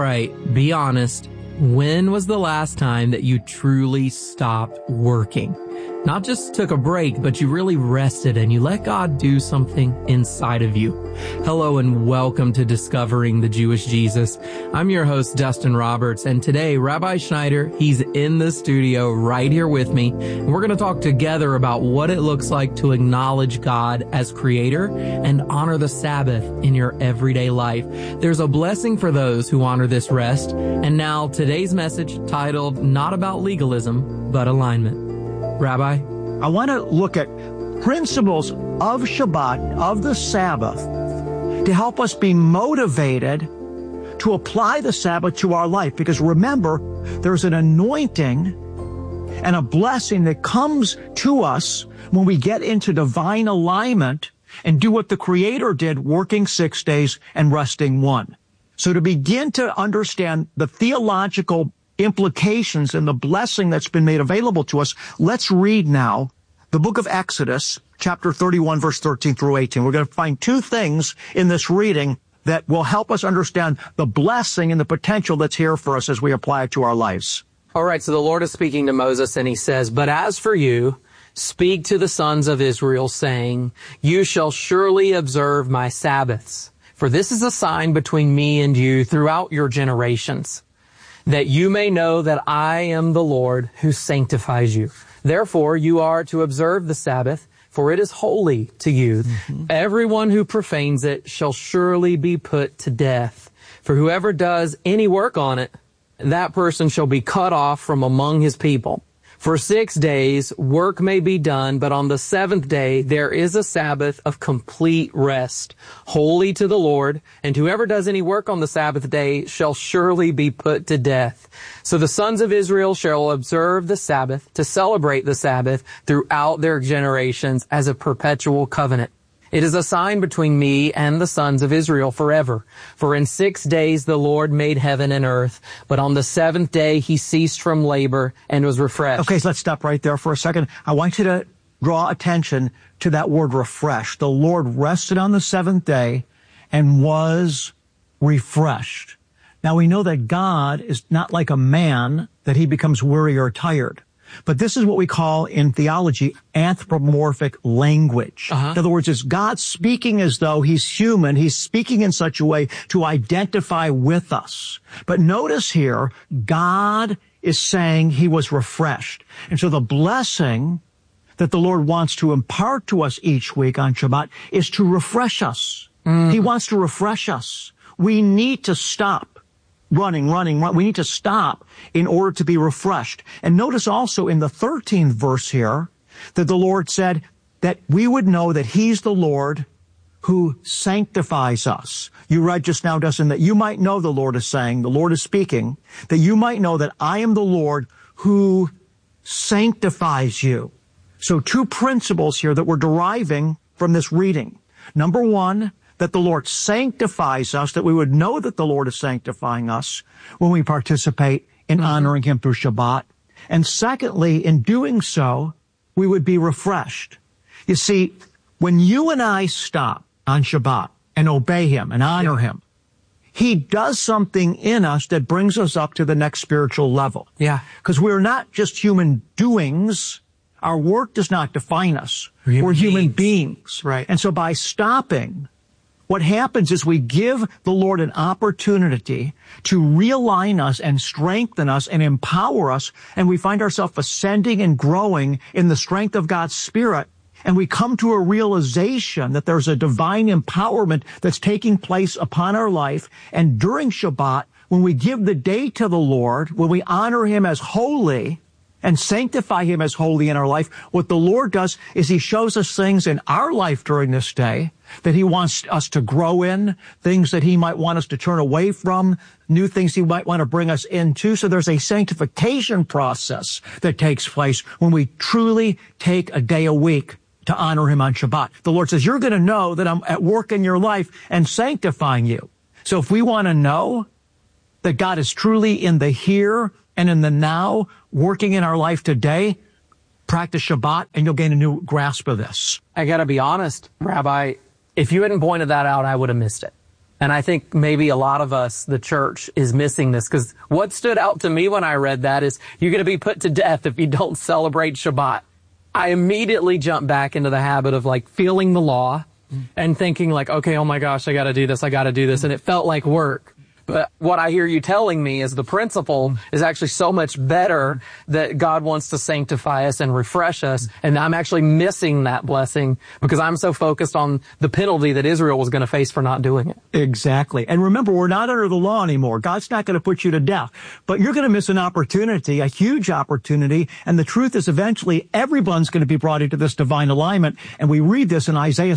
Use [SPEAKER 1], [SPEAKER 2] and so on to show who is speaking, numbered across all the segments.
[SPEAKER 1] right, be honest. When was the last time that you truly stopped working? Not just took a break, but you really rested and you let God do something inside of you. Hello and welcome to Discovering the Jewish Jesus. I'm your host, Dustin Roberts, and today, Rabbi Schneider, he's in the studio right here with me, and we're going to talk together about what it looks like to acknowledge God as creator and honor the Sabbath in your everyday life. There's a blessing for those who honor this rest, and now today's message titled, Not About Legalism, but Alignment. Rabbi?
[SPEAKER 2] I want to look at principles of Shabbat, of the Sabbath, to help us be motivated to apply the Sabbath to our life. Because remember, there's an anointing and a blessing that comes to us when we get into divine alignment and do what the Creator did, working 6 days and resting 1. So to begin to understand the theological implications and the blessing that's been made available to us, let's read now the book of Exodus, chapter 31, verse 13 through 18. We're going to find two things in this reading that will help us understand the blessing and the potential that's here for us as we apply it to our lives.
[SPEAKER 1] All right, so the Lord is speaking to Moses, and he says, "But as for you, speak to the sons of Israel, saying, you shall surely observe my Sabbaths. For this is a sign between me and you throughout your generations, that you may know that I am the Lord who sanctifies you. Therefore, you are to observe the Sabbath, for it is holy to you. Everyone who profanes it shall surely be put to death. For whoever does any work on it, that person shall be cut off from among his people. For 6 days work may be done, but on the seventh day there is a Sabbath of complete rest, holy to the Lord, and whoever does any work on the Sabbath day shall surely be put to death. So the sons of Israel shall observe the Sabbath to celebrate the Sabbath throughout their generations as a perpetual covenant. It is a sign between me and the sons of Israel forever. For in 6 days the Lord made heaven and earth, but on the seventh day he ceased from labor and was refreshed."
[SPEAKER 2] Okay, so let's stop right there for a second. I want you to draw attention to that word refreshed. The Lord rested on the seventh day and was refreshed. Now we know that God is not like a man that he becomes weary or tired. But this is what we call in theology anthropomorphic language. In other words, it's God speaking as though he's human. He's speaking in such a way to identify with us. But notice here, God is saying he was refreshed. And so the blessing that the Lord wants to impart to us each week on Shabbat is to refresh us. He wants to refresh us. We need to stop running. We need to stop in order to be refreshed. And notice also in the 13th verse here that the Lord said that we would know that he's the Lord who sanctifies us. You read just now, Dustin, that you might know, the Lord is saying, the Lord is speaking, that you might know that I am the Lord who sanctifies you. So two principles here that we're deriving from this reading. Number one, that the Lord sanctifies us, that we would know that the Lord is sanctifying us when we participate in honoring him through Shabbat. And secondly, in doing so, we would be refreshed. You see, when you and I stop on Shabbat and obey him and honor him, he does something in us that brings us up to the next spiritual level. Yeah. Because we're not just human doings. Our work does not define us. We're human beings. Right. And so by stopping, what happens is we give the Lord an opportunity to realign us and strengthen us and empower us, and we find ourselves ascending and growing in the strength of God's Spirit, and we come to a realization that there's a divine empowerment that's taking place upon our life. And during Shabbat, when we give the day to the Lord, when we honor him as holy and sanctify him as holy in our life, what the Lord does is he shows us things in our life during this day that he wants us to grow in, things that he might want us to turn away from, new things he might want to bring us into. So there's a sanctification process that takes place when we truly take a day a week to honor him on Shabbat. The Lord says, you're going to know that I'm at work in your life and sanctifying you. So if we want to know that God is truly in the here and in the now, working in our life today, practice Shabbat and you'll gain a new grasp of this.
[SPEAKER 1] I got to be honest, Rabbi, if you hadn't pointed that out, I would have missed it. And I think maybe a lot of us, the church, is missing this, because what stood out to me when I read that is you're going to be put to death if you don't celebrate Shabbat. I immediately jumped back into the habit of like feeling the law and thinking like, okay, oh my gosh, I got to do this. And it felt like work. But what I hear you telling me is the principle is actually so much better, that God wants to sanctify us and refresh us. And I'm actually missing that blessing because I'm so focused on the penalty that Israel was going to face for not doing it.
[SPEAKER 2] Exactly. And remember, we're not under the law anymore. God's not going to put you to death, but you're going to miss an opportunity, a huge opportunity. And the truth is eventually everyone's going to be brought into this divine alignment. And we read this in Isaiah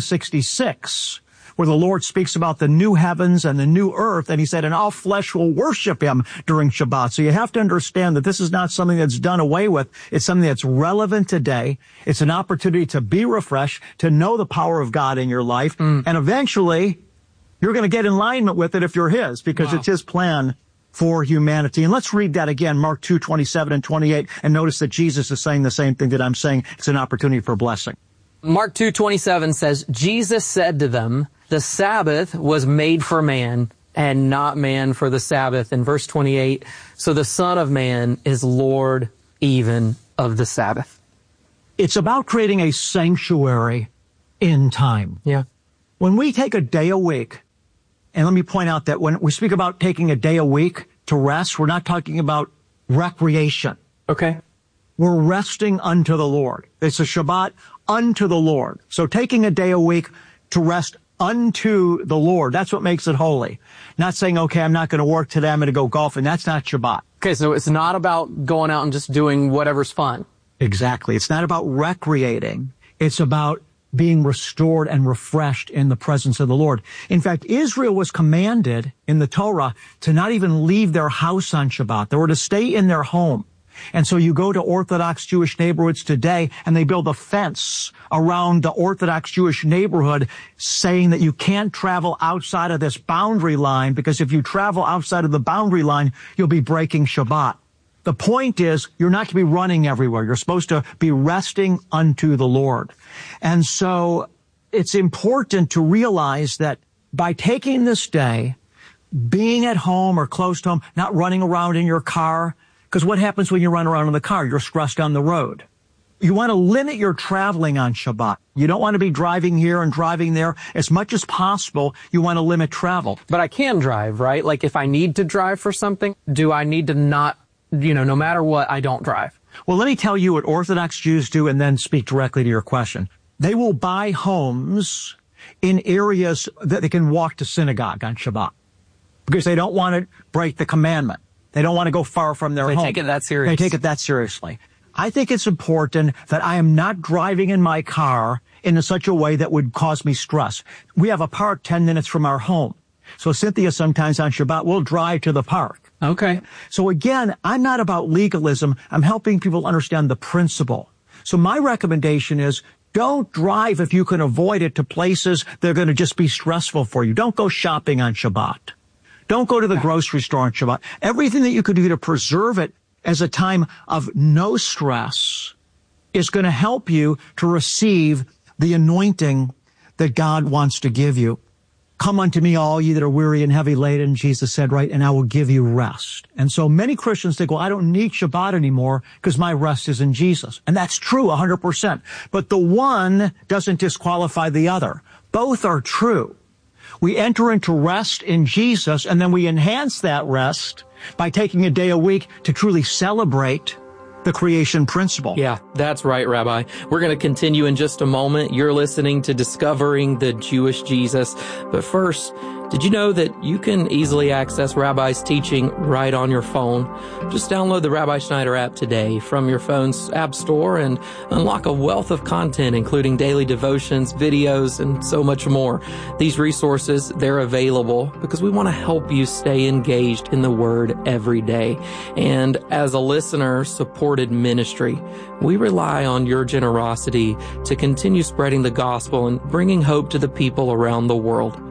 [SPEAKER 2] 66. Where the Lord speaks about the new heavens and the new earth, and he said, and all flesh will worship him during Shabbat. So you have to understand that this is not something that's done away with. It's something that's relevant today. It's an opportunity to be refreshed, to know the power of God in your life, and eventually you're going to get in alignment with it if you're his, because it's his plan for humanity. And let's read that again, Mark 2:27 and 28, and notice that Jesus is saying the same thing that I'm saying. It's an opportunity for blessing.
[SPEAKER 1] Mark 2:27 says, Jesus said to them, the Sabbath was made for man, and not man for the Sabbath. In verse 28, so the Son of Man is Lord even of the Sabbath.
[SPEAKER 2] It's about creating a sanctuary in time.
[SPEAKER 1] Yeah.
[SPEAKER 2] When we take a day a week, and let me point out that when we speak about taking a day a week to rest, we're not talking about recreation.
[SPEAKER 1] Okay.
[SPEAKER 2] We're resting unto the Lord. It's a Shabbat unto the Lord. So taking a day a week to rest unto the Lord, that's what makes it holy. Not saying, okay, I'm not going to work today, I'm going to go golfing. That's not Shabbat.
[SPEAKER 1] Okay, so it's not about going out and just doing whatever's fun.
[SPEAKER 2] Exactly. It's not about recreating. It's about being restored and refreshed in the presence of the Lord. In fact, Israel was commanded in the Torah to not even leave their house on Shabbat. They were to stay in their home. And so you go to Orthodox Jewish neighborhoods today, and they build a fence around the Orthodox Jewish neighborhood saying that you can't travel outside of this boundary line, because if you travel outside of the boundary line, you'll be breaking Shabbat. The point is, you're not to be running everywhere. You're supposed to be resting unto the Lord. And so it's important to realize that by taking this day, being at home or close to home, not running around in your car, because what happens when you run around in the car? You're stressed on the road. You want to limit your traveling on Shabbat. You don't want to be driving here and driving there. As much as possible, you want to limit travel.
[SPEAKER 1] But I can drive, right? Like if I need to drive for something, do I need to not, no matter what, I don't drive?
[SPEAKER 2] Well, let me tell you what Orthodox Jews do and then speak directly to your question. They will buy homes in areas that they can walk to synagogue on Shabbat because they don't want to break the commandment. They don't want to go far from their home.
[SPEAKER 1] They take it that serious.
[SPEAKER 2] They take it that seriously. I think it's important that I am not driving in my car in such a way that would cause me stress. We have a park 10 minutes from our home. So Cynthia sometimes on Shabbat will drive to the park.
[SPEAKER 1] Okay.
[SPEAKER 2] So again, I'm not about legalism. I'm helping people understand the principle. So my recommendation is don't drive if you can avoid it to places that are going to just be stressful for you. Don't go shopping on Shabbat. Don't go to the grocery store on Shabbat. Everything that you could do to preserve it as a time of no stress is going to help you to receive the anointing that God wants to give you. Come unto me, all ye that are weary and heavy laden, Jesus said, right, and I will give you rest. And so many Christians think, well, I don't need Shabbat anymore because my rest is in Jesus. And that's true 100%. But the one doesn't disqualify the other. Both are true. We enter into rest in Jesus, and then we enhance that rest by taking a day a week to truly celebrate the creation principle.
[SPEAKER 1] Yeah, that's right, Rabbi. We're going to continue in just a moment. You're listening to Discovering the Jewish Jesus. But first, did you know that you can easily access Rabbi's teaching right on your phone? Just download the Rabbi Schneider app today from your phone's app store and unlock a wealth of content, including daily devotions, videos, and so much more. These resources, they're available because we want to help you stay engaged in the Word every day. And as a listener-supported ministry, we rely on your generosity to continue spreading the gospel and bringing hope to the people around the world.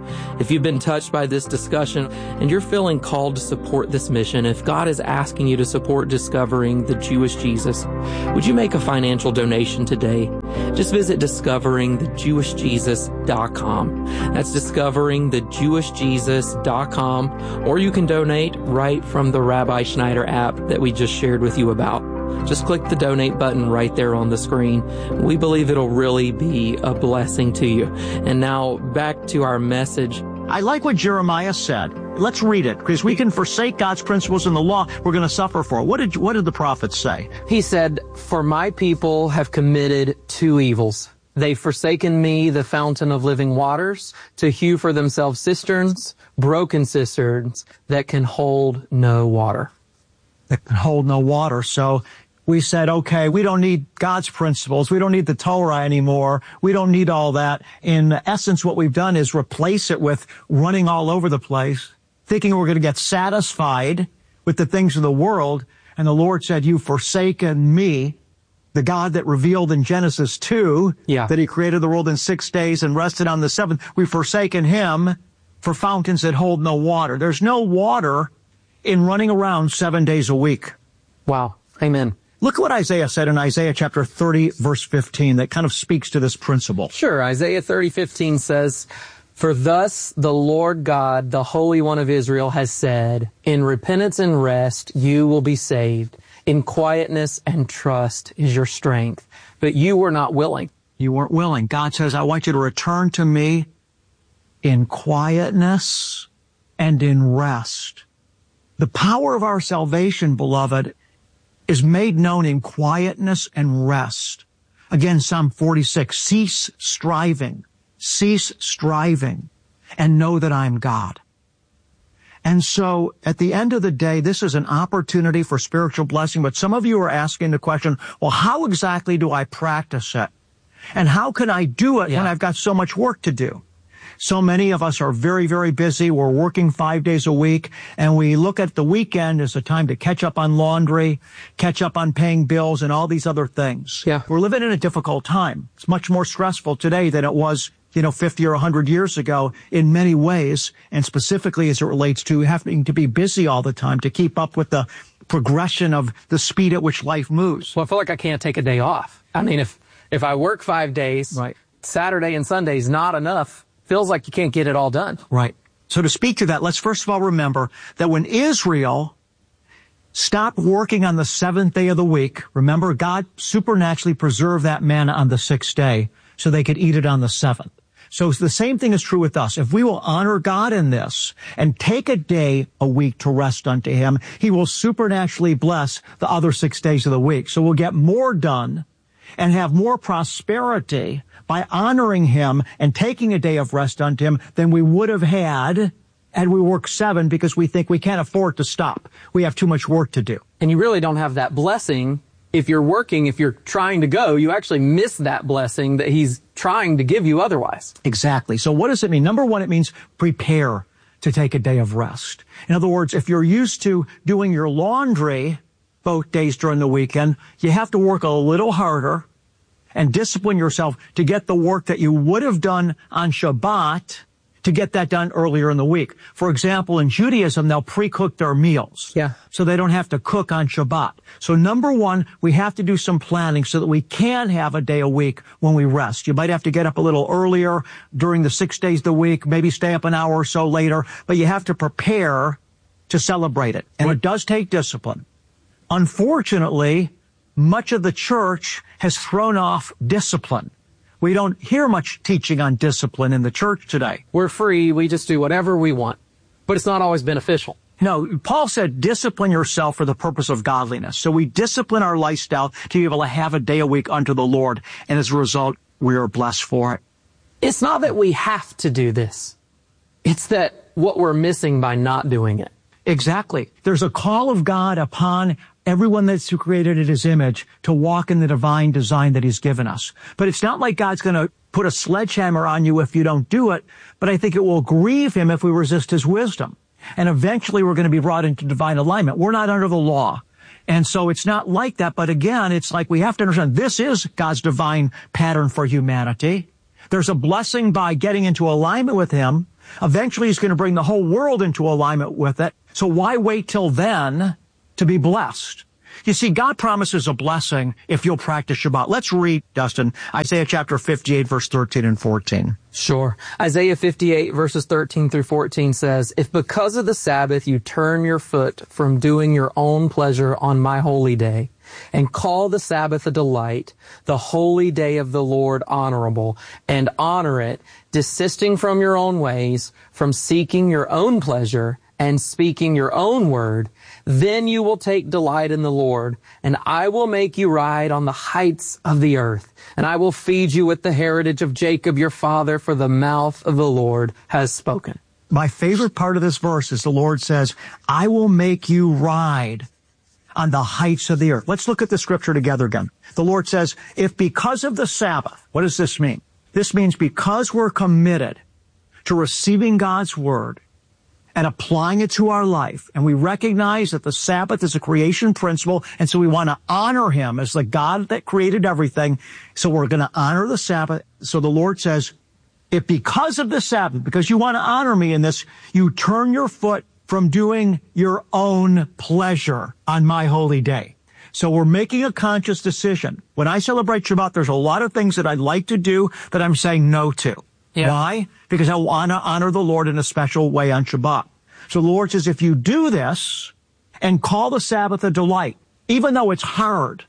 [SPEAKER 1] If you've been touched by this discussion and you're feeling called to support this mission, if God is asking you to support discovering the Jewish Jesus, would you make a financial donation today? Just visit discoveringthejewishjesus.com. That's discoveringthejewishjesus.com, or you can donate right from the Rabbi Schneider app that we just shared with you about. Just click the donate button right there on the screen. We believe it'll really be a blessing to you. And now back to our message.
[SPEAKER 2] I like what Jeremiah said. Let's read it, because we can forsake God's principles in the law. We're going to suffer for it. What did the prophet say?
[SPEAKER 1] He said, "For my people have committed two evils. They've forsaken me, the fountain of living waters, to hew for themselves cisterns, broken cisterns that can hold no water."
[SPEAKER 2] That can hold no water. So we said, okay, we don't need God's principles. We don't need the Torah anymore. We don't need all that. In essence, what we've done is replace it with running all over the place, thinking we're going to get satisfied with the things of the world. And the Lord said, "You've forsaken me," the God that revealed in Genesis 2 that he created the world in 6 days and rested on the seventh. We've forsaken him for fountains that hold no water. There's no water in running around 7 days a week.
[SPEAKER 1] Wow. Amen.
[SPEAKER 2] Look at what Isaiah said in Isaiah chapter 30, verse 15, that kind of speaks to this principle.
[SPEAKER 1] Sure. Isaiah 30:15 says, "For thus the Lord God, the Holy One of Israel, has said, in repentance and rest you will be saved. In quietness and trust is your strength. But you were not willing."
[SPEAKER 2] You weren't willing. God says, "I want you to return to me in quietness and in rest." The power of our salvation, beloved, is made known in quietness and rest. Again, Psalm 46, cease striving, and know that I'm God. And so at the end of the day, this is an opportunity for spiritual blessing. But some of you are asking the question, well, how exactly do I practice it? And how can I do it when I've got so much work to do? So many of us are very, very busy. We're working 5 days a week, and we look at the weekend as a time to catch up on laundry, catch up on paying bills, and all these other things.
[SPEAKER 1] Yeah.
[SPEAKER 2] We're living in a difficult time. It's much more stressful today than it was, 50 or 100 years ago in many ways, and specifically as it relates to having to be busy all the time to keep up with the progression of the speed at which life moves.
[SPEAKER 1] Well, I feel like I can't take a day off. I mean, if I work 5 days, Saturday and Sunday is not enough. Feels like you can't get it all done.
[SPEAKER 2] Right. So to speak to that, let's first of all remember that when Israel stopped working on the seventh day of the week, remember God supernaturally preserved that manna on the sixth day so they could eat it on the seventh. So the same thing is true with us. If we will honor God in this and take a day a week to rest unto him, he will supernaturally bless the other 6 days of the week. So we'll get more done and have more prosperity by honoring him and taking a day of rest unto him than we would have had we worked 7 because we think we can't afford to stop. We have too much work to do.
[SPEAKER 1] And you really don't have that blessing. If you're working, if you're trying to go, you actually miss that blessing that he's trying to give you otherwise.
[SPEAKER 2] Exactly. So what does it mean? Number one, it means prepare to take a day of rest. In other words, if you're used to doing your laundry both days during the weekend, you have to work a little harder and discipline yourself to get the work that you would have done on Shabbat to get that done earlier in the week. For example, in Judaism, they'll pre-cook their meals. So they don't have to cook on Shabbat. So number one, we have to do some planning so that we can have a day a week when we rest. You might have to get up a little earlier during the 6 days of the week, maybe stay up an hour or so later, but you have to prepare to celebrate it. And it does take discipline. Unfortunately, much of the church has thrown off discipline. We don't hear much teaching on discipline in the church today.
[SPEAKER 1] We're free. We just do whatever we want. But it's not always beneficial.
[SPEAKER 2] No, Paul said, discipline yourself for the purpose of godliness. So we discipline our lifestyle to be able to have a day a week unto the Lord. And as a result, we are blessed for it.
[SPEAKER 1] It's not that we have to do this. It's that what we're missing by not doing it.
[SPEAKER 2] Exactly. There's a call of God upon everyone that's created in his image to walk in the divine design that he's given us. But it's not like God's going to put a sledgehammer on you if you don't do it, but I think it will grieve him if we resist his wisdom. And eventually we're going to be brought into divine alignment. We're not under the law. And so it's not like that. But again, it's like we have to understand this is God's divine pattern for humanity. There's a blessing by getting into alignment with him, Eventually, he's going to bring the whole world into alignment with it. So why wait till then to be blessed? You see, God promises a blessing if you'll practice Shabbat. Let's read, Dustin, Isaiah chapter 58, verse 13 and 14.
[SPEAKER 1] Sure. Isaiah 58, verses 13 through 14 says, "If because of the Sabbath you turn your foot from doing your own pleasure on my holy day, and call the Sabbath a delight, the holy day of the Lord honorable, and honor it, desisting from your own ways, from seeking your own pleasure, and speaking your own word, then you will take delight in the Lord, and I will make you ride on the heights of the earth, and I will feed you with the heritage of Jacob your father, for the mouth of the Lord has spoken."
[SPEAKER 2] My favorite part of this verse is the Lord says, I will make you ride on the heights of the earth. Let's look at the scripture together again. The Lord says, if because of the Sabbath, what does this mean? This means because we're committed to receiving God's word and applying it to our life, and we recognize that the Sabbath is a creation principle, and so we want to honor him as the God that created everything, so we're going to honor the Sabbath. So the Lord says, if because of the Sabbath, because you want to honor me in this, you turn your foot from doing your own pleasure on my holy day. So we're making a conscious decision. When I celebrate Shabbat, there's a lot of things that I'd like to do that I'm saying no to. Yeah. Why? Because I want to honor the Lord in a special way on Shabbat. So the Lord says, if you do this and call the Sabbath a delight, even though it's hard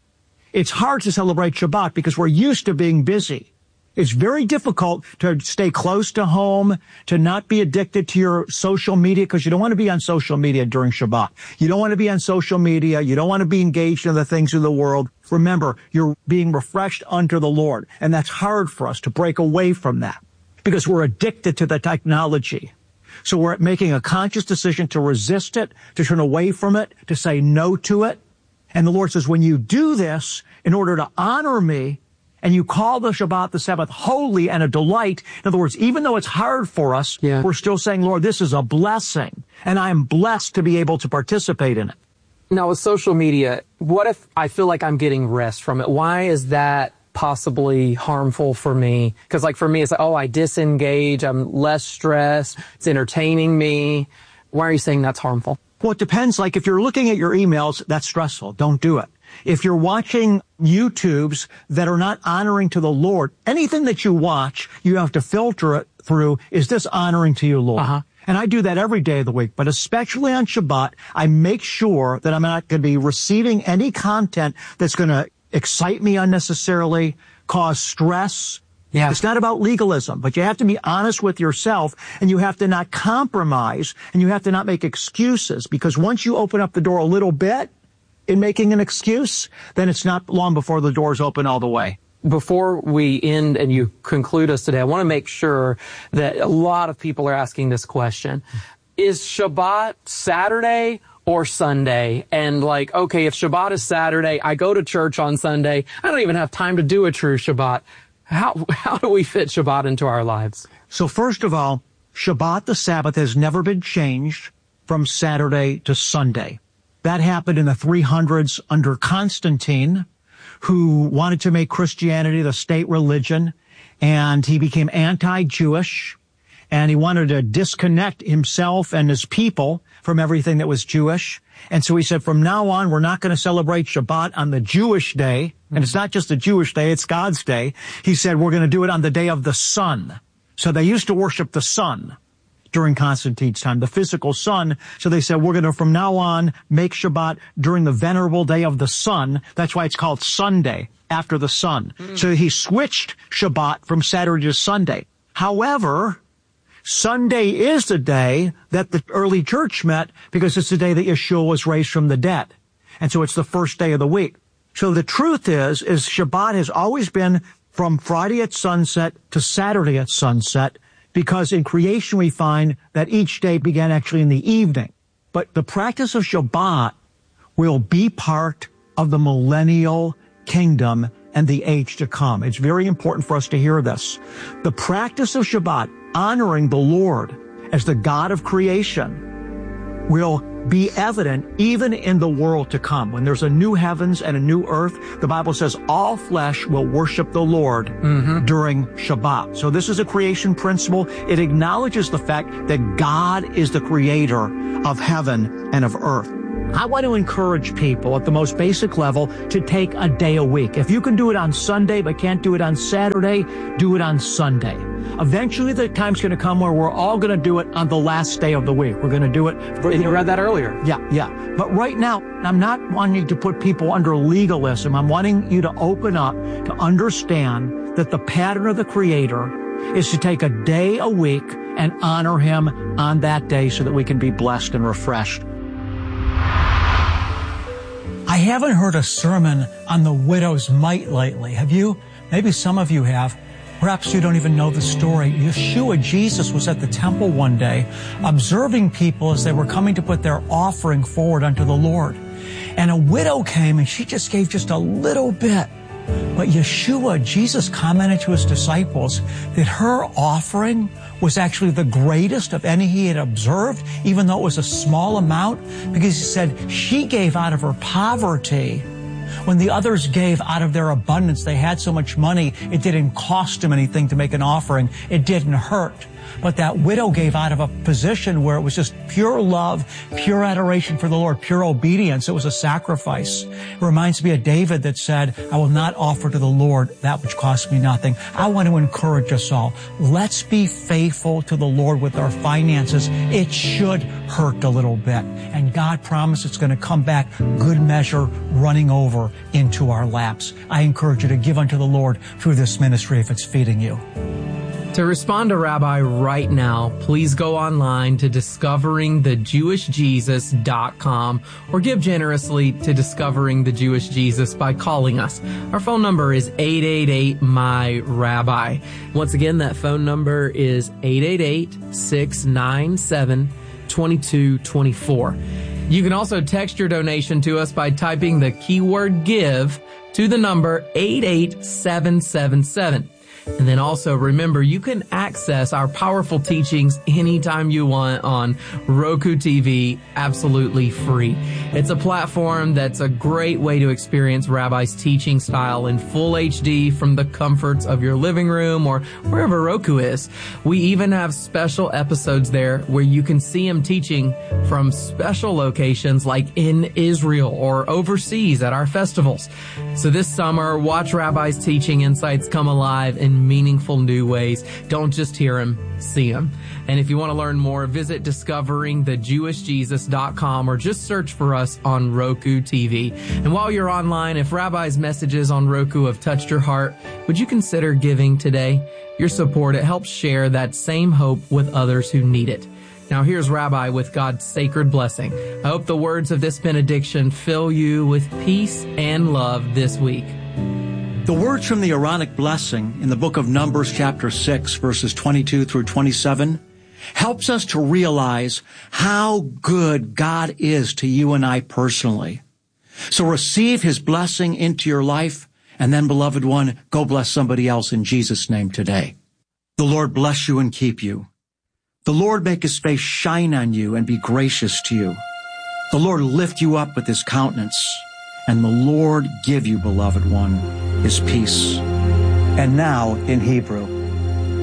[SPEAKER 2] to celebrate Shabbat because we're used to being busy. It's very difficult to stay close to home, to not be addicted to your social media, because you don't want to be on social media during Shabbat. You don't want to be on social media. You don't want to be engaged in the things of the world. Remember, you're being refreshed unto the Lord. And that's hard for us to break away from that because we're addicted to the technology. So we're making a conscious decision to resist it, to turn away from it, to say no to it. And the Lord says, when you do this in order to honor me, and you call the Shabbat, the Sabbath, holy and a delight. In other words, even though it's hard for us, we're still saying, Lord, this is a blessing, and I am blessed to be able to participate in it.
[SPEAKER 1] Now, with social media, what if I feel like I'm getting rest from it? Why is that possibly harmful for me? Because, like, for me, it's like, oh, I disengage, I'm less stressed, it's entertaining me. Why are you saying that's harmful?
[SPEAKER 2] Well, it depends. Like, if you're looking at your emails, that's stressful. Don't do it. If you're watching YouTubes that are not honoring to the Lord, anything that you watch, you have to filter it through, is this honoring to you, Lord? And I do that every day of the week, but especially on Shabbat, I make sure that I'm not going to be receiving any content that's going to excite me unnecessarily, cause stress. Yeah. It's not about legalism, but you have to be honest with yourself, and you have to not compromise, and you have to not make excuses, because once you open up the door a little bit, in making an excuse, then it's not long before the doors open all the way.
[SPEAKER 1] Before we end and you conclude us today, I want to make sure that a lot of people are asking this question. Is Shabbat Saturday or Sunday? And like, okay, if Shabbat is Saturday, I go to church on Sunday, I don't even have time to do a true Shabbat. How do we fit Shabbat into our lives?
[SPEAKER 2] So first of all, Shabbat, the Sabbath, has never been changed from Saturday to Sunday. That happened in the 300s under Constantine, who wanted to make Christianity the state religion, and he became anti-Jewish, and he wanted to disconnect himself and his people from everything that was Jewish. And so he said, from now on, we're not going to celebrate Shabbat on the Jewish day, and it's not just the Jewish day, it's God's day. He said, we're going to do it on the day of the sun. So they used to worship the sun during Constantine's time, the physical sun. So they said, we're going to, from now on, make Shabbat during the venerable day of the sun. That's why it's called Sunday, after the sun. So he switched Shabbat from Saturday to Sunday. However, Sunday is the day that the early church met because it's the day that Yeshua was raised from the dead. And so it's the first day of the week. So the truth is Shabbat has always been from Friday at sunset to Saturday at sunset, because in creation we find that each day began actually in the evening. But the practice of Shabbat will be part of the millennial kingdom and the age to come. It's very important for us to hear this. The practice of Shabbat, honoring the Lord as the God of creation, will be evident even in the world to come. When there's a new heavens and a new earth, the Bible says all flesh will worship the Lord during Shabbat. So this is a creation principle. It acknowledges the fact that God is the creator of heaven and of earth. I want to encourage people at the most basic level to take a day a week. If you can do it on Sunday but can't do it on Saturday, do it on Sunday. Eventually the time's going to come where we're all going to do it on the last day of the week. We're going to do it.
[SPEAKER 1] And you read that earlier.
[SPEAKER 2] Yeah. But right now, I'm not wanting to put people under legalism. I'm wanting you to open up to understand that the pattern of the Creator is to take a day a week and honor Him on that day so that we can be blessed and refreshed. I haven't heard a sermon on the widow's mite lately. Have you? Maybe some of you have. Perhaps you don't even know the story. Yeshua, Jesus, was at the temple one day observing people as they were coming to put their offering forward unto the Lord. And a widow came and she just gave just a little bit. But Yeshua, Jesus, commented to his disciples that her offering was actually the greatest of any he had observed, even though it was a small amount, because he said she gave out of her poverty. When the others gave out of their abundance, they had so much money, it didn't cost them anything to make an offering. It didn't hurt. But that widow gave out of a position where it was just pure love, pure adoration for the Lord, pure obedience. It was a sacrifice. It reminds me of David that said, I will not offer to the Lord that which costs me nothing. I want to encourage us all. Let's be faithful to the Lord with our finances. It should hurt a little bit. And God promised it's going to come back good measure running over into our laps. I encourage you to give unto the Lord through this ministry if it's feeding you.
[SPEAKER 1] To respond to Rabbi right now, please go online to discoveringthejewishjesus.com or give generously to Discovering the Jewish Jesus by calling us. Our phone number is 888-MY-RABBI. Once again, that phone number is 888-697-2224. You can also text your donation to us by typing the keyword GIVE to the number 88777. And then also remember, you can access our powerful teachings anytime you want on Roku TV, absolutely free. It's a platform that's a great way to experience Rabbi's teaching style in full HD from the comforts of your living room or wherever Roku is. We even have special episodes there where you can see him teaching from special locations like in Israel or overseas at our festivals. So this summer, watch Rabbi's teaching insights come alive in meaningful new ways. Don't just hear him, see him. And if you want to learn more, visit discoveringthejewishjesus.com or just search for us on Roku TV. And while you're online, if Rabbi's messages on Roku have touched your heart, would you consider giving today? Your support, it helps share that same hope with others who need it. Now here's Rabbi with God's sacred blessing. I hope the words of this benediction fill you with peace and love this week.
[SPEAKER 2] The words from the Aaronic blessing in the book of Numbers chapter 6 verses 22 through 27 helps us to realize how good God is to you and I personally. So receive his blessing into your life, and then, beloved one, go bless somebody else in Jesus' name today. The Lord bless you and keep you. The Lord make his face shine on you and be gracious to you. The Lord lift you up with his countenance, and the Lord give you, beloved one, his peace. And now in Hebrew.